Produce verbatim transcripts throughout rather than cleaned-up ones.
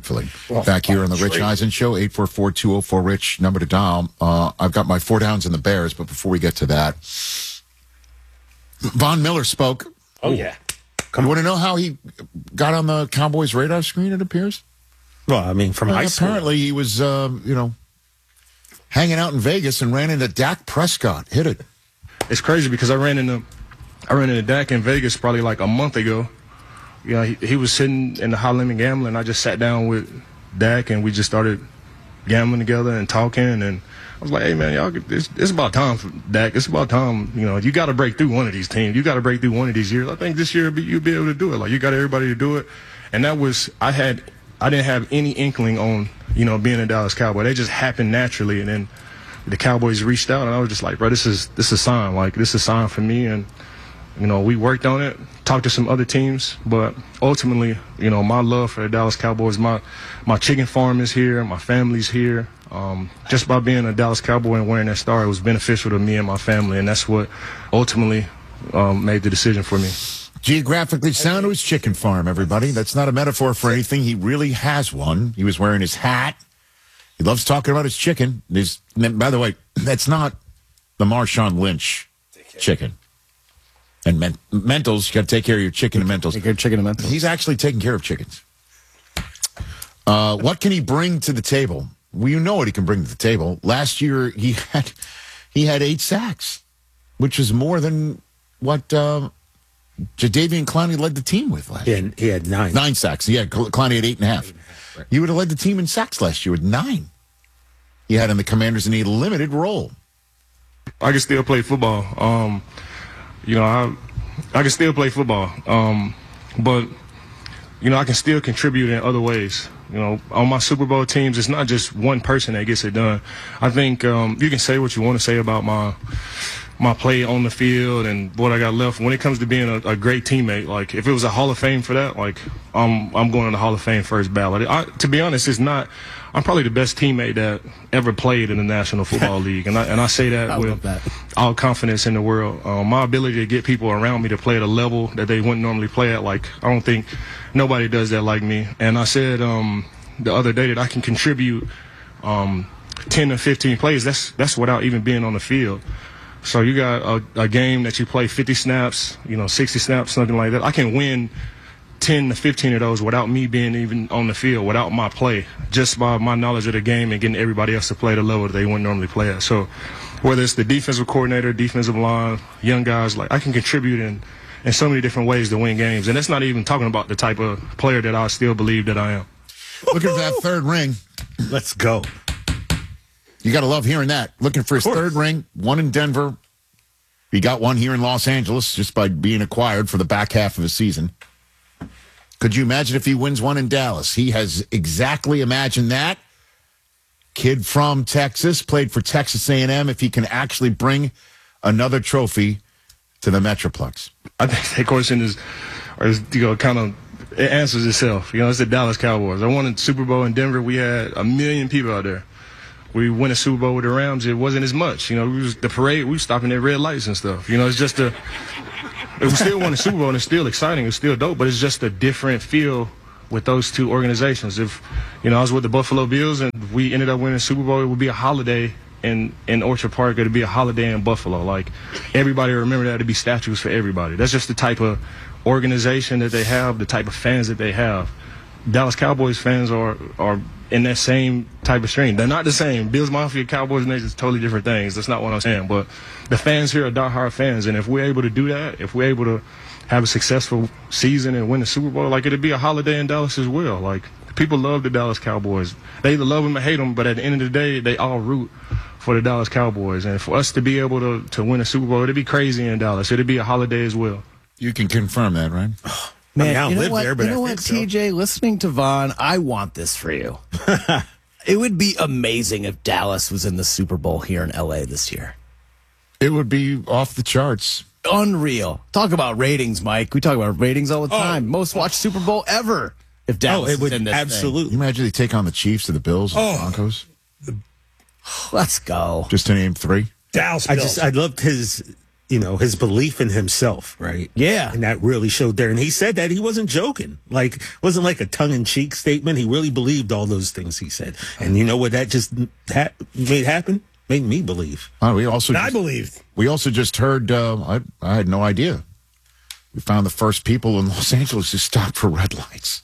respectfully. Oh, Back here on the Rich Eisen Show, eight four four, two oh four, RICH, number to dial. Uh, I've got my four downs in the Bears, but before we get to that, Von Miller spoke. Oh, yeah. Come you want to know how he got on the Cowboys' radar screen, it appears? Well, I mean, from well, high school. Apparently he was, uh, you know, hanging out in Vegas and ran into Dak Prescott. Hit it. It's crazy because I ran into I ran into Dak in Vegas probably like a month ago. You know, he, he was sitting in the High Limit gambling. I just sat down with Dak and we just started gambling together and talking. And I was like, hey, man, y'all, it's, it's about time for Dak. It's about time. You know, you got to break through one of these teams. You got to break through one of these years. I think this year you'll be able to do it. Like, you got everybody to do it. And that was, I had, I didn't have any inkling on, you know, being a Dallas Cowboy. They just happened naturally. And then the Cowboys reached out and I was just like, bro, this is, this is a sign. Like, this is a sign for me. And, you know, we worked on it, talked to some other teams, but ultimately, you know, my love for the Dallas Cowboys, my my chicken farm is here, my family's here. Um, just by being a Dallas Cowboy and wearing that star, it was beneficial to me and my family, and that's what ultimately um, made the decision for me. Geographically sound to his chicken farm, everybody. That's not a metaphor for anything. He really has one. He was wearing his hat. He loves talking about his chicken. His, by the way, that's not the Marshawn Lynch chicken. And men- mentals, you got to take care of your chicken and mentals. Take care of chicken and mentals. He's actually taking care of chickens. Uh, what can he bring to the table? Well, you know what he can bring to the table. Last year, he had he had eight sacks, which is more than what uh, Jadeveon Clowney led the team with last he year. had, he had nine. Nine sacks. Yeah, Clowney had eight and a half. Right. You would have led the team in sacks last year with nine. He had in the Commanders in a limited role. I can still play football. Um, you know, I I can still play football. Um, but, you know, I can still contribute in other ways. You know, on my Super Bowl teams, it's not just one person that gets it done. I think um, you can say what you want to say about my my play on the field and what I got left. When it comes to being a, a great teammate, like if it was a Hall of Fame for that, like I'm I'm going to the Hall of Fame first ballot. I, to be honest, it's not. I'm probably the best teammate that ever played in the National Football League, and I and I say that with that. all confidence in the world. Um, my ability to get people around me to play at a level that they wouldn't normally play at, like I don't think nobody does that like me. And I said um, the other day that I can contribute um, ten to fifteen plays. That's that's without even being on the field. So you got a, a game that you play fifty snaps, you know, sixty snaps, something like that. I can win ten to fifteen of those without me being even on the field, without my play, just by my knowledge of the game and getting everybody else to play the level that they wouldn't normally play at. So whether it's the defensive coordinator, defensive line, young guys, like I can contribute in, in so many different ways to win games. And that's not even talking about the type of player that I still believe that I am. Looking for that third ring. Let's go. You got to love hearing that. Looking for his third ring, one in Denver. He got one here in Los Angeles just by being acquired for the back half of the season. Could you imagine if he wins one in Dallas? He has exactly imagined that. Kid from Texas, played for Texas A and M. If he can actually bring another trophy to the Metroplex. I think that question is, is you know, kind of, it answers itself. You know, it's the Dallas Cowboys. I won a Super Bowl in Denver. We had a million people out there. We win a Super Bowl with the Rams. It wasn't as much. You know, we was, the parade, we were stopping at red lights and stuff. You know, it's just a, if we still won a Super Bowl and it's still exciting, it's still dope, but it's just a different feel with those two organizations. If, you know, I was with the Buffalo Bills and we ended up winning a Super Bowl, it would be a holiday in, in Orchard Park. It would be a holiday in Buffalo. Like, everybody remember that to be statues for everybody. That's just the type of organization that they have, the type of fans that they have. Dallas Cowboys fans are are in that same type of stream. They're not the same. Bills Mafia, Cowboys Nation is totally different things. That's not what I'm saying. But the fans here are diehard fans, and if we're able to do that, if we're able to have a successful season and win the Super Bowl, like it'd be a holiday in Dallas as well. Like, people love the Dallas Cowboys. They either love them or hate them, but at the end of the day, they all root for the Dallas Cowboys. And for us to be able to to win a Super Bowl, it'd be crazy in Dallas. It'd be a holiday as well. You can confirm that, right? Man, I mean, I don't you know live what, there, but you know I what, think so. T J, listening to Vaughn, I want this for you. It would be amazing if Dallas was in the Super Bowl here in L A this year. It would be off the charts. Unreal. Talk about ratings, Mike. We talk about ratings all the time. Oh. Most watched Super Bowl ever. If Dallas Oh, it would is in this absolutely. Can you imagine they take on the Chiefs or the Bills or the Oh. Broncos? thing. Let's go. Just to name three. Dallas I Bills. just I loved his you know, his belief in himself, right? Yeah. And that really showed there. And he said that he wasn't joking. Like, it wasn't like a tongue-in-cheek statement. He really believed all those things he said. And you know what that just ha- made happen? Made me believe. Oh, we also I just, believed. we also just heard. Uh, I I had no idea. We found the first people in Los Angeles who stopped for red lights.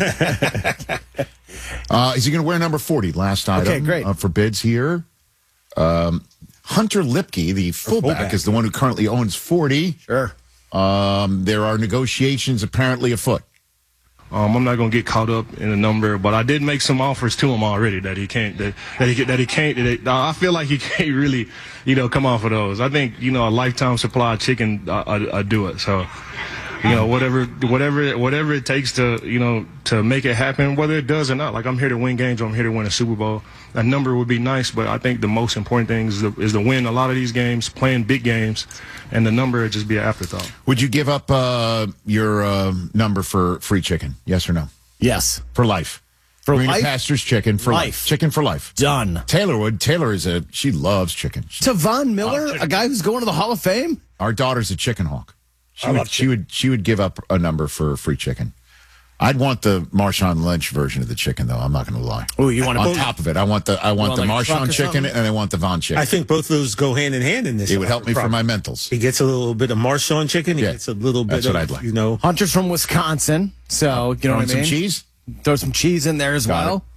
uh, is he going to wear number forty? Last item. Okay, great. Uh, for bids here. Um, Hunter Lipke, the fullback, fullback. is the one who currently owns forty. Sure. Um, there are negotiations apparently afoot. Um, I'm not gonna get caught up in a number, but I did make some offers to him already that he can't that, that he that he can't. That, I feel like he can't really, you know, come off of those. I think you know a lifetime supply of chicken. I, I, I do it. So, you know, whatever whatever whatever it takes to you know to make it happen, whether it does or not. Like I'm here to win games. Or I'm here to win a Super Bowl. A number would be nice, but I think the most important thing is, the, is to win a lot of these games, playing big games, and the number would just be an afterthought. Would you give up uh, your uh, number for free chicken? Yes or no? Yes. For life. For Greener life? Pastures chicken for life. Life. Chicken for life. Done. Taylor would. Taylor is a. She loves chicken. She- To Von Miller, a guy who's going to the Hall of Fame? Our daughter's a chicken hawk. She I would. love She would. She would give up a number for free chicken. I'd want the Marshawn Lynch version of the chicken, though. I'm not going to lie. Oh, you want to On top of it, I want the I want, want the like a truck Marshawn or chicken something? and I want the Von chicken. I think both those go hand in hand in this. it would help me for problem. my mentals. He gets a little bit of Marshawn chicken. He Yeah, gets a little bit that's of, what I'd like. you know. Hunter's from Wisconsin, so you know Want what I mean? some cheese? Throw some cheese in there as Got well.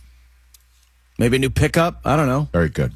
Maybe a new pickup. I don't know. Very good.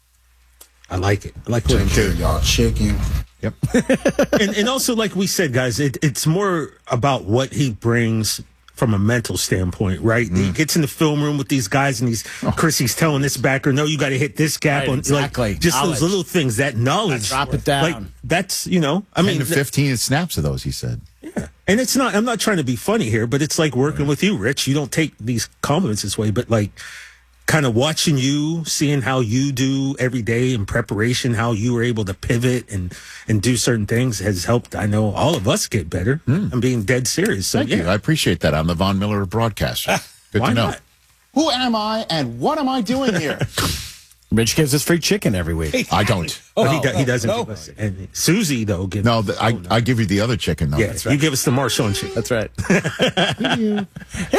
I like it. I like what I'm doing. Y'all chicken. Yep. and, and also, like we said, guys, it, it's more about what he brings from a mental standpoint, right? Mm. He gets in the film room with these guys, and he's Oh. Chrissy's telling this backer, "No, you got to hit this gap Right, on exactly. like just Knowledge. those little things, that knowledge. Drop it down. Like that's you know, I I mean, mean, fifteen snaps of those, he said. yeah. And it's not. I'm not trying to be funny here, but it's like working with you, Rich. You don't take these compliments this way, but like. Kind of watching you, seeing how you do every day in preparation, how you were able to pivot and and do certain things has helped. I know all of us get better. I'm being dead serious. So Thank yeah, you. I appreciate that. I'm the Von Miller broadcaster. Good why to know. not? Who am I and what am I doing here? Rich gives us free chicken every week. I don't. But he, do, he doesn't give us. And Susie though, gives, No, the, I, I give you the other chicken, though. yeah, you give us the Marshawn chicken. That's right. Hello.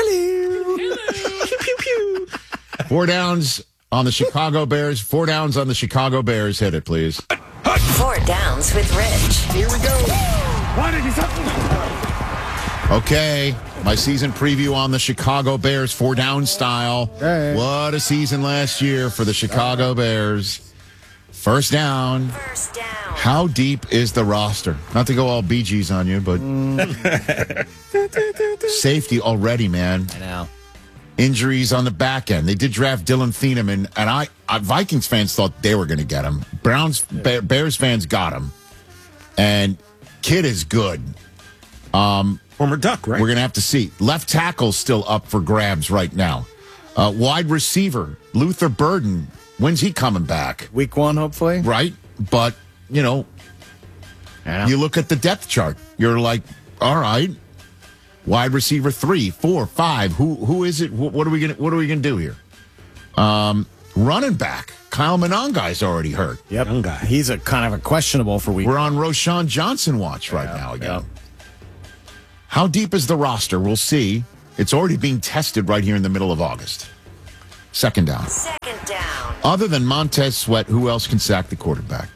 Pew, pew, pew. Four downs on the Chicago Bears. Four downs on the Chicago Bears. Hit it, please. Four downs with Rich. Here we go. Okay, my season preview on the Chicago Bears, four down style. Hey. What a season last year for the Chicago Bears. First down. First down. How deep is the roster? Not to go all Bee Gees on you, but safety already, man. I know. Injuries on the back end. They did draft Dylan Thieneman, and, and I, I Vikings fans thought they were going to get him. Browns, Bear, Bears fans got him, and kid is good. Former Duck, right? We're going to have to see. Left tackle still up for grabs right now. Uh, wide receiver Luther Burden. When's he coming back? Week one, hopefully. Right, but you know, Yeah. you look at the depth chart. You're like, all right. Wide receiver three, four, five. Who who is it? What, what are we gonna What are we gonna do here? Um, running back Kyle Monongai's already hurt. Yep. Young guy. He's a kind of a questionable for week. We're on Roshan Johnson watch right now again. How deep is the roster? We'll see. It's already being tested right here in the middle of August. Second down. Second down. Other than Montez Sweat, who else can sack the quarterback?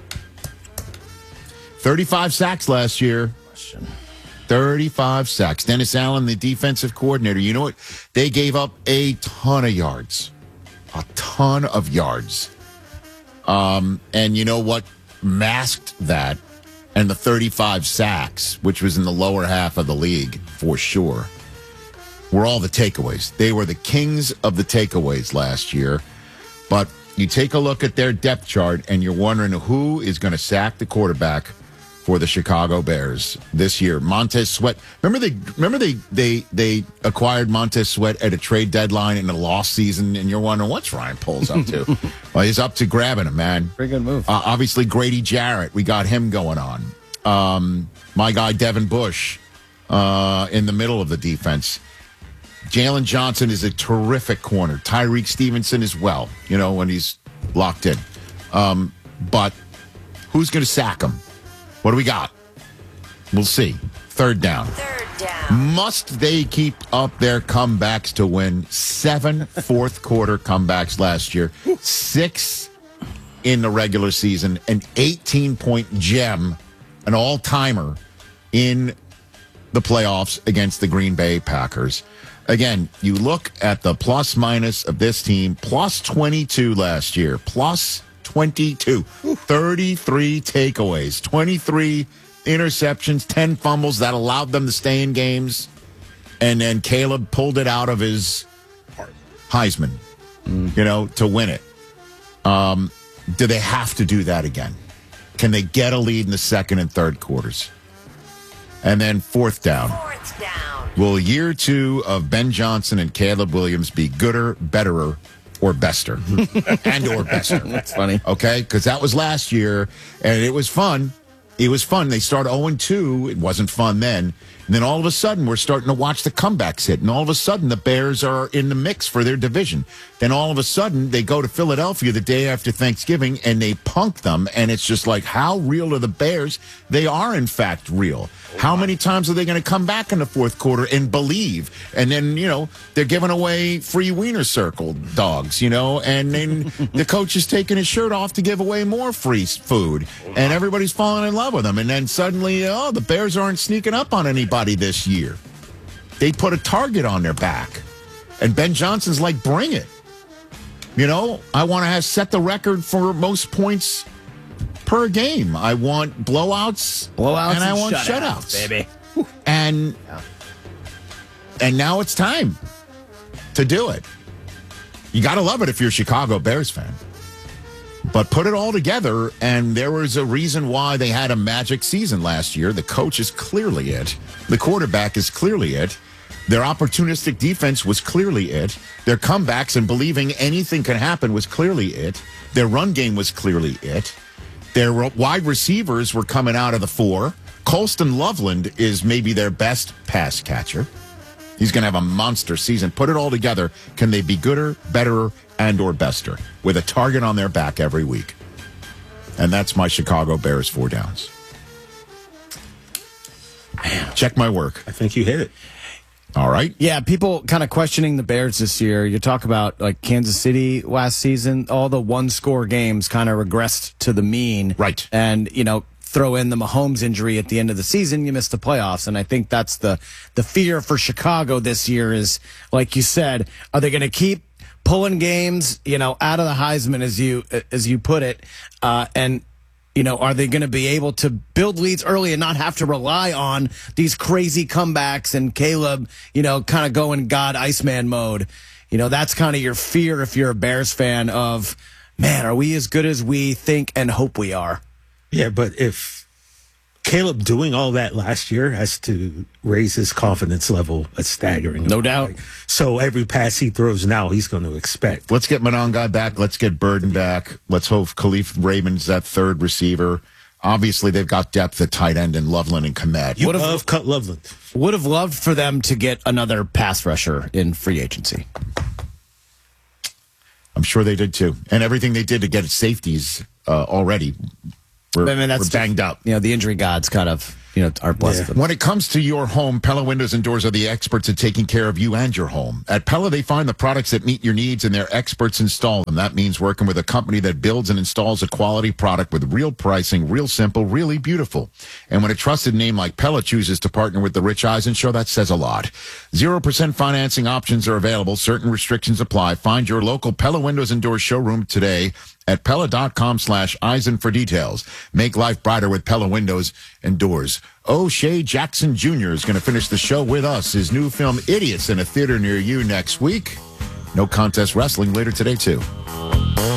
thirty-five sacks last year. thirty-five sacks. Dennis Allen, the defensive coordinator. You know what? They gave up a ton of yards. A ton of yards. Um, and you know what masked that? And the thirty-five sacks, which was in the lower half of the league for sure, were all the takeaways. They were the kings of the takeaways last year. But you take a look at their depth chart and you're wondering who is going to sack the quarterback for the Chicago Bears this year. Montez Sweat. Remember they remember they they they acquired Montez Sweat at a trade deadline in a lost season, and you're wondering what's Ryan Poles up to? Well, he's up to grabbing him, man. Pretty good move. Uh, obviously, Grady Jarrett. We got him going on. Um, my guy Devin Bush uh, in the middle of the defense. Jalen Johnson is a terrific corner. Tyreek Stevenson as well. You know when he's locked in. Um, but who's going to sack him? What do we got? We'll see. Third down. Third down. Must they keep up their comebacks to win? Seven fourth quarter comebacks last year, six in the regular season, an eighteen point gem, an all timer in the playoffs against the Green Bay Packers. Again, you look at the plus minus of this team, plus twenty-two last year, plus twenty-two, thirty-three takeaways, twenty-three interceptions, ten fumbles that allowed them to stay in games. And then Caleb pulled it out of his Heisman, mm. you know, to win it. Um, do they have to do that again? Can they get a lead in the second and third quarters? And then fourth down. Fourth down. Will year two of Ben Johnson and Caleb Williams be gooder, betterer, or bester? and or bester. That's funny. Okay, because that was last year, and it was fun. It was fun. They started oh and two. It wasn't fun then. And then all of a sudden, we're starting to watch the comebacks hit. And all of a sudden, the Bears are in the mix for their division. Then all of a sudden, they go to Philadelphia the day after Thanksgiving, and they punk them. And it's just like, how real are the Bears? They are, in fact, real. How many times are they going to come back in the fourth quarter and believe? And then, you know, they're giving away free Wiener Circle dogs, you know, and then the coach is taking his shirt off to give away more free food. And everybody's falling in love with them. And then suddenly, oh, the Bears aren't sneaking up on anybody this year. They put a target on their back. And Ben Johnson's like, bring it. You know, I want to have set the record for most points per game. I want blowouts, blowouts, and I and want shutouts, shutouts, baby. And yeah. and now it's time to do it. You got to love it if you're a Chicago Bears fan. But put it all together, and there was a reason why they had a magic season last year. The coach is clearly it. The quarterback is clearly it. Their opportunistic defense was clearly it. Their comebacks and believing anything can happen was clearly it. Their run game was clearly it. Their wide receivers were coming out of the four. Colston Loveland is maybe their best pass catcher. He's going to have a monster season. Put it all together. Can they be gooder, betterer, and or bester with a target on their back every week? And that's my Chicago Bears four downs. Man, check my work. I think you hit it. All right. Yeah, people kind of questioning the Bears this year. You talk about like Kansas City last season, all the one-score games kind of regressed to the mean. Right. And, you know, throw in the Mahomes injury at the end of the season, you miss the playoffs. And I think that's the, the fear for Chicago this year is, like you said, are they going to keep pulling games, you know, out of the Heisman, as you, as you put it, uh, and, you know, are they going to be able to build leads early and not have to rely on these crazy comebacks and Caleb, you know, kind of going God Iceman mode? You know, that's kind of your fear if you're a Bears fan of, man, are we as good as we think and hope we are? Yeah, but if Caleb doing all that last year has to raise his confidence level a staggering. No doubt. Like, so every pass he throws now, he's going to expect. Let's get Monongai back. Let's get Burden back. Let's hope Khalif Raymond's that third receiver. Obviously, they've got depth at tight end in Loveland and Komet. You would have cut Loveland. Would have loved for them to get another pass rusher in free agency. I'm sure they did too. And everything they did to get safeties uh, already were, I mean, that's were banged just, up. You know, the injury gods kind of, you know, are blessed. Yeah. When it comes to your home, Pella Windows and Doors are the experts at taking care of you and your home. At Pella, they find the products that meet your needs and their experts install them. That means working with a company that builds and installs a quality product with real pricing, real simple, really beautiful. And when a trusted name like Pella chooses to partner with the Rich Eisen Show, that says a lot. Zero percent financing options are available. Certain restrictions apply. Find your local Pella Windows and Doors showroom today at Pella.com slash Eisen for details. Make life brighter with Pella Windows and Doors. O'Shea Jackson Junior is going to finish the show with us. His new film, Idiots, in a theater near you next week. No Contest Wrestling later today, too.